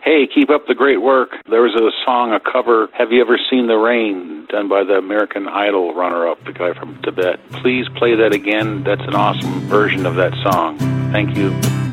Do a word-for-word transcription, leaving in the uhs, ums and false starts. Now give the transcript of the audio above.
Hey, keep up the great work. There was a song, a cover, Have You Ever Seen the Rain, done by the American Idol runner-up, the guy from Tibet. Please play that again. That's an awesome version of that song. Thank you.